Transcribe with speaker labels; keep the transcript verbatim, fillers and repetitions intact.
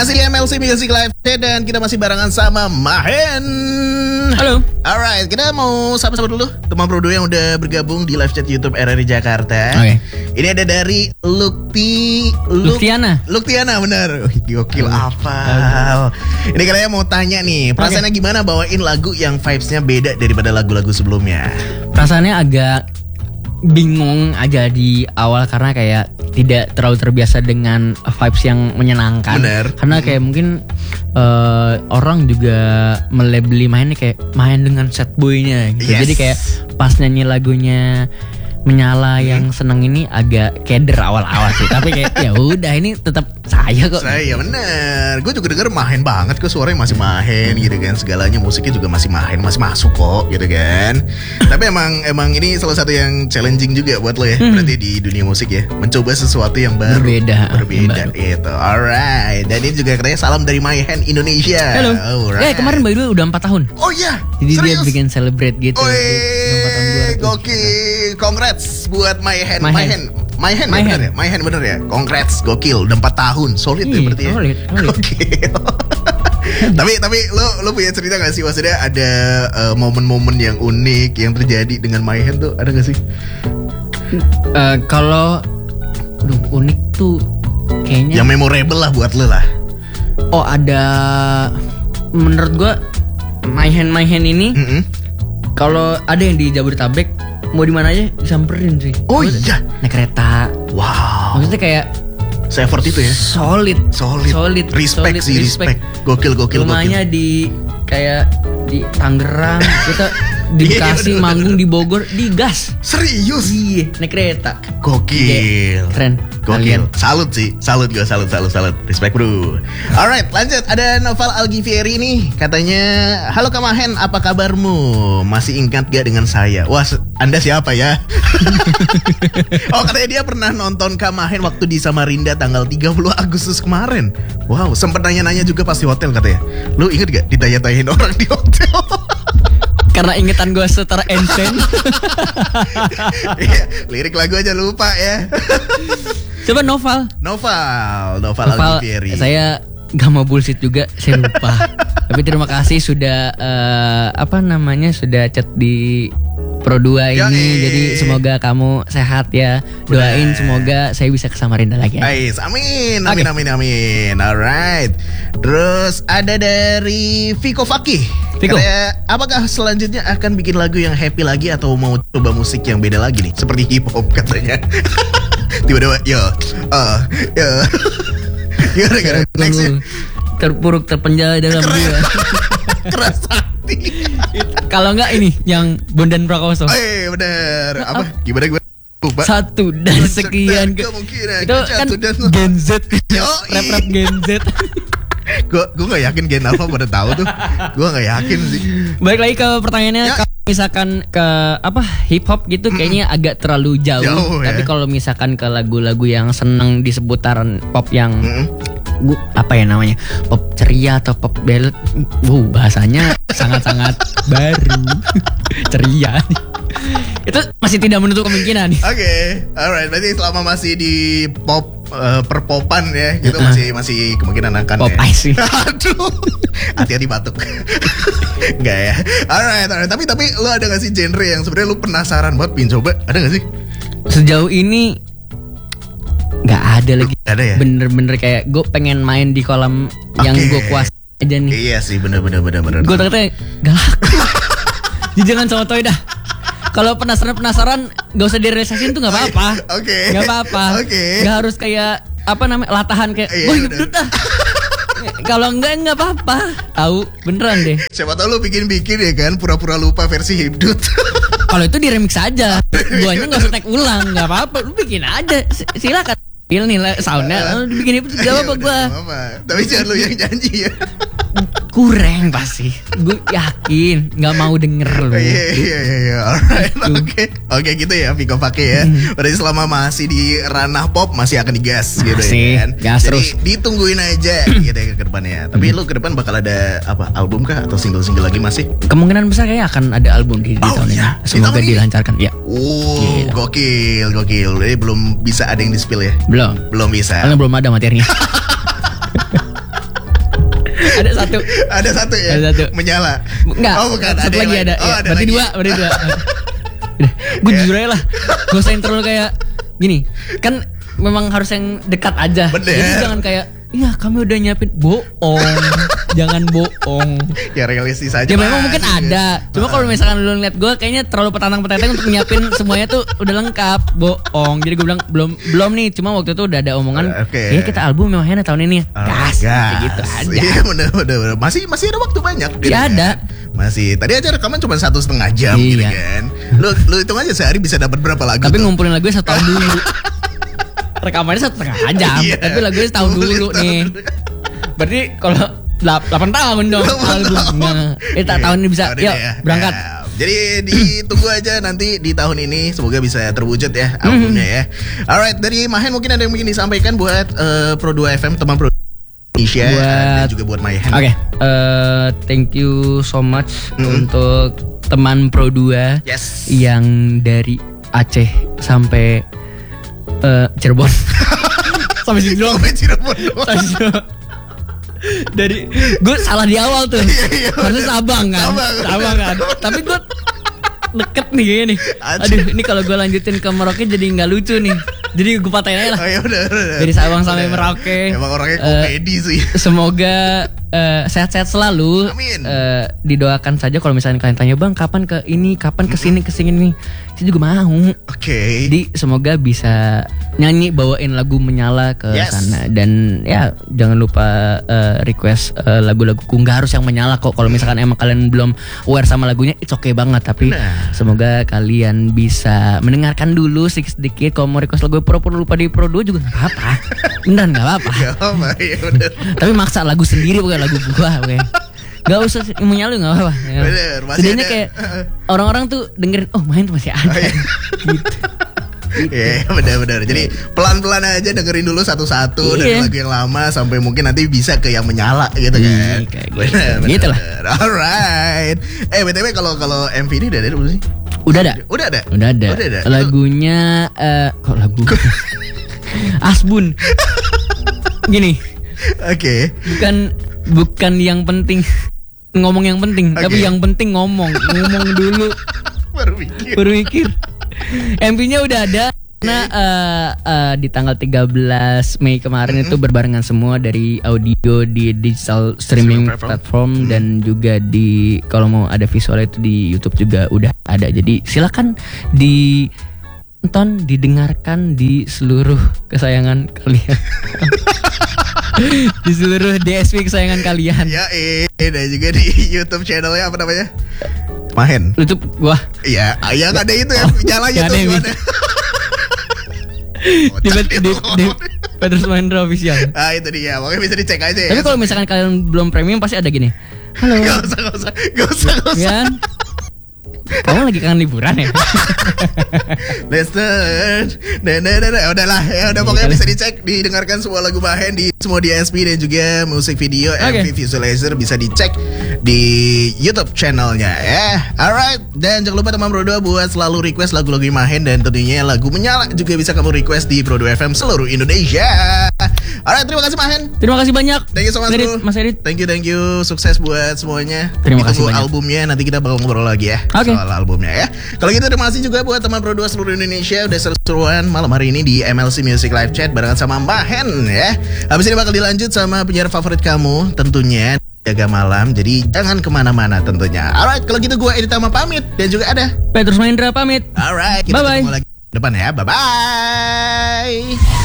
Speaker 1: Masih di M L C Music Live dan kita masih barengan sama Mahen.
Speaker 2: Halo.
Speaker 1: Alright, kita mau sapa-sapa dulu teman Pro dua yang udah bergabung di live chat YouTube R R I Jakarta.
Speaker 2: Oke. Okay.
Speaker 1: Ini ada dari Lukti Luk,
Speaker 2: Luktiana.
Speaker 1: Luktiana benar. Gokil apa? Ini kalian mau tanya nih, perasaannya okay. gimana bawain lagu yang vibes-nya beda daripada lagu-lagu sebelumnya?
Speaker 2: Perasaannya agak bingung aja di awal karena kayak tidak terlalu terbiasa dengan vibes yang menyenangkan.
Speaker 1: Bener.
Speaker 2: Karena kayak hmm. mungkin uh, orang juga melabeli mainnya kayak main dengan sad boy-nya gitu.
Speaker 1: Yes.
Speaker 2: Jadi kayak pas nyanyi lagunya Menyala hmm. yang seneng ini agak keder awal-awal sih. Tapi kayak ya udah ini tetap saya kok.
Speaker 1: Saya bener. Gue juga denger Mahen banget kok, suaranya masih Mahen gitu kan. Segalanya musiknya juga masih Mahen, masih masuk kok gitu kan. Tapi emang emang ini salah satu yang challenging juga buat lo ya. Hmm. Berarti di dunia musik ya, mencoba sesuatu yang baru.
Speaker 2: Berbeda.
Speaker 1: Berbeda itu. Alright. Dan ini juga katanya salam dari Mahen Indonesia.
Speaker 2: Halo.
Speaker 1: Alright.
Speaker 2: Eh kemarin by the way udah empat tahun.
Speaker 1: Oh iya.
Speaker 2: Jadi
Speaker 1: serius?
Speaker 2: dia bikin celebrate gitu.
Speaker 1: Wih, gokil. Congrats buat Mahen. Mahen. Mahen bener ya? Mahen bener ya? Congrats, gokil. Udah empat tahun. Solid ya berarti ya?
Speaker 2: Solid, solid.
Speaker 1: Gokil. Tapi tapi lo lo punya cerita gak sih? Maksudnya ada uh, momen-momen yang unik yang terjadi dengan Mahen tuh, ada gak sih?
Speaker 2: Uh, kalau aduh, unik tuh kayaknya
Speaker 1: yang memorable lah buat lo lah.
Speaker 2: Oh ada. Menurut gua Mahen Mahen ini mm-hmm. kalau ada yang di Jabodetabek mau di mana aja disamperin sih.
Speaker 1: Oh iya,
Speaker 2: naik kereta.
Speaker 1: Wow.
Speaker 2: Maksudnya kayak
Speaker 1: se-effort itu ya.
Speaker 2: Solid,
Speaker 1: solid,
Speaker 2: solid.
Speaker 1: Respect
Speaker 2: solid,
Speaker 1: sih, respect. respect. Gokil, gokil,
Speaker 2: Rumahnya
Speaker 1: gokil.
Speaker 2: di kayak di Tangerang, kita di Bekasi, manggung di Bogor, di gas.
Speaker 1: Serius?
Speaker 2: Iya, naik kereta.
Speaker 1: Gokil.
Speaker 2: Keren.
Speaker 1: Gokil. Salut sih, salut gue, salut, salut, salut. Respect bro. Alright, lanjut. Ada Noval Algivieri nih, katanya, halo Kak Mahen, apa kabarmu? Masih ingat gak dengan saya? Wah, Anda siapa ya? Oh, katanya dia pernah nonton Kak Mahen waktu di Samarinda tanggal tiga puluh Agustus kemarin. Wow, sempet nanya-nanya juga pas di hotel katanya. Lu inget gak ditanya-tanyain orang di hotel?
Speaker 2: Karena ingetan gue setara Ensen.
Speaker 1: Iya, lirik lagu aja lupa ya.
Speaker 2: Coba Noval.
Speaker 1: Noval, Noval,
Speaker 2: Noval
Speaker 1: Algivieri.
Speaker 2: Saya gak mau bullshit juga, saya lupa. Tapi terima kasih sudah uh, apa namanya sudah chat di Pro dua ini. Yoi. Jadi semoga kamu sehat ya. Doain Bener. Semoga saya bisa ke Samarinda lagi.
Speaker 1: Ais, amin, amin, okay. amin, amin. Alright. Terus ada dari Viko Fakih.
Speaker 2: Viko.
Speaker 1: Katanya, apakah selanjutnya akan bikin lagu yang happy lagi atau mau coba musik yang beda lagi nih? Seperti hip hop katanya. Tiba-tiba, yo, uh, yo. Gimana, gimana? Next ya.
Speaker 2: Terpuruk terpenjara dalam jiwa.
Speaker 1: Keras hati.
Speaker 2: Kalau enggak ini yang Bondan Prakoso.
Speaker 1: Oh iya bener. Apa? Gimana gue lupa.
Speaker 2: Satu dan sekian
Speaker 1: kemungkinan.
Speaker 2: Itu kan Gen Z. Rap-rap Gen Z.
Speaker 1: Gue gue gak yakin Gen Alpha pada tahu tuh. Gue gak yakin sih.
Speaker 2: Balik lagi ke pertanyaannya ya. Kalau misalkan ke apa hip hop gitu mm-hmm. kayaknya agak terlalu jauh, jauh Tapi ya. Kalau misalkan ke lagu-lagu yang seneng di seputaran pop yang mm-hmm. gua, apa ya namanya, pop ceria atau pop ballad, wow bahasanya sangat-sangat baru. Ceria. Itu masih tidak menutup kemungkinan.
Speaker 1: Oke, okay. Alright. Berarti selama masih di pop uh, perpopan ya, gitu uh-uh. masih masih kemungkinan akan
Speaker 2: pop
Speaker 1: ya.
Speaker 2: ice.
Speaker 1: Aduh, hati-hati batuk. Enggak ya. Alright, alright. Tapi tapi lu ada gak sih genre yang sebenarnya lu penasaran buat pin coba? Ada gak sih?
Speaker 2: Sejauh ini nggak ada lagi.
Speaker 1: Ada ya.
Speaker 2: Bener-bener kayak gue pengen main di kolam okay. yang gue kuasai aja nih.
Speaker 1: Iya sih, bener-bener bener-bener.
Speaker 2: Gue ternyata gak laku. Jangan sotoy dah. Kalau penasaran-penasaran gak usah direalisasiin tuh gak apa-apa.
Speaker 1: Oke. Okay.
Speaker 2: Gak apa-apa.
Speaker 1: Oke. Okay.
Speaker 2: Gak harus kayak apa namanya latahan kayak
Speaker 1: iya,
Speaker 2: gue hidup dah. Kalau enggak enggak apa-apa. Tahu beneran deh.
Speaker 1: Siapa tahu lu bikin-bikin ya kan pura-pura lupa versi Hibdut.
Speaker 2: Kalau itu di remix aja. Guanya enggak usah tag ulang, enggak apa-apa. Lu bikin aja. Silakan. Feel nih soundnya. Lu bikin itu enggak apa-apa gua.
Speaker 1: Tapi jangan lu yang janji ya.
Speaker 2: Kurang pasti. Gue yakin nggak mau denger lu.
Speaker 1: Iya iya iya. Alright. Oke. Oke gitu ya Viko pakai ya. Berarti selama masih di ranah pop masih akan digas gitu
Speaker 2: masih,
Speaker 1: ya kan.
Speaker 2: Gas
Speaker 1: Jadi
Speaker 2: terus.
Speaker 1: ditungguin aja gitu ya ke depannya. Tapi lu ke depan bakal ada apa? Album kah atau single-single lagi masih?
Speaker 2: Kemungkinan besar kayaknya akan ada album di, di
Speaker 1: oh,
Speaker 2: tahun
Speaker 1: iya.
Speaker 2: ini. Semoga
Speaker 1: di
Speaker 2: dilancarkan ya.
Speaker 1: Oh,
Speaker 2: gitu.
Speaker 1: gokil, gokil. Jadi belum bisa ada yang di-spill ya?
Speaker 2: Belum.
Speaker 1: Belum bisa.
Speaker 2: Karena belum ada materinya. Ada satu.
Speaker 1: Ada satu ya.
Speaker 2: Ada satu.
Speaker 1: Menyala.
Speaker 2: Enggak.
Speaker 1: Oh bukan.
Speaker 2: Satu
Speaker 1: ada
Speaker 2: lagi ada.
Speaker 1: Oh,
Speaker 2: Ya,
Speaker 1: ada
Speaker 2: berarti
Speaker 1: lagi.
Speaker 2: dua, berarti dua. Gue jujur aja lah. Gak usah intro kayak gini. Kan memang harus yang dekat aja.
Speaker 1: Bener.
Speaker 2: Jadi jangan kayak, iya kami udah nyiapin. Bohong. Jangan bohong.
Speaker 1: Ya realistis aja.
Speaker 2: Ya memang
Speaker 1: Mas.
Speaker 2: mungkin ada. Cuma kalau misalkan lu ngeliat gue kayaknya terlalu petantang-petantang untuk nyiapin semuanya tuh udah lengkap. Bohong. Jadi gue bilang belum belum nih. Cuma waktu itu udah ada omongan.
Speaker 1: Oke. Okay.
Speaker 2: Ya kita album memang tahun ini.
Speaker 1: Oh,
Speaker 2: gas. Kayak gitu aja.
Speaker 1: Iya bener, bener, bener. Masih masih ada waktu banyak.
Speaker 2: Ya
Speaker 1: kan?
Speaker 2: ada.
Speaker 1: Masih. Tadi aja rekaman cuma satu setengah jam
Speaker 2: Iya.
Speaker 1: gitu kan. Lu lu hitung aja sehari bisa dapat berapa lagu?
Speaker 2: Tapi
Speaker 1: tuh?
Speaker 2: ngumpulin lagunya satu tahun dulu. Rekamannya satu setengah jam.
Speaker 1: Iya.
Speaker 2: Tapi lagunya setahun dulu nih. Berarti kalau delapan tahun dong albumnya. Eh tak tahun ini bisa.
Speaker 1: Tahun ini
Speaker 2: Yuk
Speaker 1: ya.
Speaker 2: berangkat.
Speaker 1: Ya. Jadi ditunggu aja nanti di tahun ini semoga bisa terwujud ya albumnya ya. Alright, dari Mahen mungkin ada yang ingin disampaikan buat uh, Pro dua F M teman Pro Indonesia
Speaker 2: Buat-
Speaker 1: dan juga buat Mahen.
Speaker 2: Oke, eh, thank you so much
Speaker 1: Mm.
Speaker 2: untuk teman Pro dua
Speaker 1: Yes.
Speaker 2: yang dari Aceh sampai eh, Cirebon. Sampai situ doang.
Speaker 1: Sampai Cirebon doang.
Speaker 2: Sampai situ doang. Dari gue salah di awal tuh.
Speaker 1: Iya, iya,
Speaker 2: Harusnya
Speaker 1: bener.
Speaker 2: Sabang kan.
Speaker 1: Sabang.
Speaker 2: Sabang kan. Tapi gue deket nih kayaknya nih.
Speaker 1: Aceh.
Speaker 2: Aduh, ini kalau gue lanjutin ke Merauke jadi nggak lucu nih. Jadi gue patahin aja lah.
Speaker 1: Oh ya udah, udah.
Speaker 2: Dari Sabang sampai
Speaker 1: Udah.
Speaker 2: Merauke.
Speaker 1: Emang orangnya
Speaker 2: Eh,
Speaker 1: komedi sih.
Speaker 2: Semoga eh, sehat-sehat selalu.
Speaker 1: Amin.
Speaker 2: Eh, didoakan saja kalau misalnya kalian tanya bang kapan ke ini, kapan ke sini, ke sini, saya juga mau.
Speaker 1: Oke.
Speaker 2: Jadi semoga bisa nyanyi bawain lagu Menyala ke
Speaker 1: Yes.
Speaker 2: sana dan ya jangan lupa eh, request eh, lagu-laguku, nggak harus yang menyala kok. Kalau misalkan emang kalian belum aware sama lagunya, it's okay banget. Tapi
Speaker 1: Nah.
Speaker 2: semoga kalian bisa mendengarkan dulu sedikit-sedikit. Kalau mau request lagu pro-pro lupa di pro dua juga nggak apa-apa. Beneran nggak apa-apa.
Speaker 1: Gak apa ya udah.
Speaker 2: Tapi maksa lagu sendiri bukan lagu gua, oke. Gak usah menyalu nggak apa-apa. Ya.
Speaker 1: Bener, masih
Speaker 2: Setidaknya
Speaker 1: ada.
Speaker 2: kayak orang-orang tuh dengerin, oh main tuh masih ada.
Speaker 1: Oh, iya.
Speaker 2: Gitu.
Speaker 1: Iya benar-benar. Jadi pelan-pelan aja dengerin dulu satu-satu dari
Speaker 2: Iya.
Speaker 1: lagu yang lama sampai mungkin nanti bisa ke yang menyala gitu
Speaker 2: Iya,
Speaker 1: kan.
Speaker 2: kayak gitu.
Speaker 1: Benar, benar,
Speaker 2: Gitu lah.
Speaker 1: benar. Alright. Eh B T W kalau kalau M V ini udah ada belum sih?
Speaker 2: Udah ada.
Speaker 1: Udah ada.
Speaker 2: Udah ada.
Speaker 1: Udah ada.
Speaker 2: Lagunya eh kok lagu? Asbun. Gini,
Speaker 1: Oke.
Speaker 2: bukan bukan yang penting ngomong yang penting,
Speaker 1: Oke.
Speaker 2: tapi yang penting ngomong. Ngomong dulu
Speaker 1: Baru mikir.
Speaker 2: baru mikir. M V-nya udah ada. Karena eh, eh, di tanggal tiga belas Mei kemarin itu berbarengan semua dari audio di digital streaming
Speaker 1: Streaming platform.
Speaker 2: platform dan juga di kalau mau ada visualnya itu di YouTube juga udah ada. Jadi silakan ditonton, didengarkan di seluruh kesayangan kalian. Di seluruh D S P kesayangan kalian.
Speaker 1: Ya eh dan juga di YouTube channelnya apa namanya? Mahen.
Speaker 2: YouTube gua
Speaker 1: Iya, yang ada itu ya,
Speaker 2: Oh,
Speaker 1: nyalanya
Speaker 2: yang
Speaker 1: tuh
Speaker 2: ada yang
Speaker 1: gimana?
Speaker 2: di
Speaker 1: Kocak
Speaker 2: di,
Speaker 1: dia
Speaker 2: di,
Speaker 1: tuh.
Speaker 2: di Petrus Mahendra Official.
Speaker 1: Ah itu dia, makanya bisa dicek aja ya.
Speaker 2: Tapi kalau misalkan kalian belum premium pasti ada gini. Halo.
Speaker 1: Gak usah, gak usah, gak usah, gak usah.
Speaker 2: Kan? Kamu lagi kangen liburan ya?
Speaker 1: Listen, nah, nah, nah, nah, udahlah, ya udah pokoknya bisa dicek, didengarkan semua lagu Mahen di semua D S P dan juga musik video M V
Speaker 2: Oke.
Speaker 1: Visualizer bisa dicek di YouTube channelnya ya. Alright, dan jangan lupa teman Pro dua buat selalu request lagu-lagu Mahen dan tentunya lagu Menyala juga bisa kamu request di Pro dua F M seluruh Indonesia. Alright, terima kasih Mahen.
Speaker 2: Terima kasih banyak.
Speaker 1: Thank you so much,
Speaker 2: Mas Edit,
Speaker 1: bro.
Speaker 2: Mas Edit.
Speaker 1: Thank you, thank you. Sukses buat semuanya.
Speaker 2: Terima kasih
Speaker 1: Ditunggu
Speaker 2: banyak.
Speaker 1: albumnya, nanti kita bakal ngobrol lagi ya
Speaker 2: Oke.
Speaker 1: soal albumnya ya. Kalau gitu terima kasih juga buat teman Pro dua seluruh Indonesia udah seru-seruan malam hari ini di M L C Music Live Chat barengan sama Mahen ya. Habis ini bakal dilanjut sama penyiar favorit kamu tentunya Jaga Malam. Jadi jangan kemana-mana tentunya. Alright, kalau gitu gue Edit Tama pamit dan juga ada.
Speaker 2: Petrus Mahendra pamit.
Speaker 1: Alright, kita
Speaker 2: Bye-bye.
Speaker 1: ketemu lagi depan ya. Bye bye.